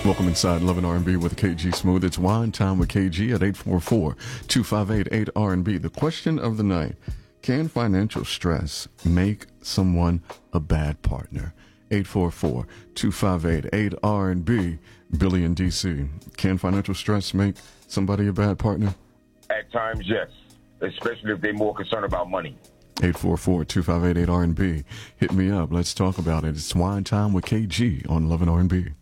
Welcome inside Love and R&B with KG Smooth. It's Wine Time with KG at 844-258-8R&B. The question of the night: can financial stress make someone a bad partner? 844-258-8R&B. Billy in DC. Can financial stress make somebody a bad partner? At times, yes. Especially if they're more concerned about money. 844-258-8R&B. Hit me up. Let's talk about it. It's Wine Time with KG on Love and R&B.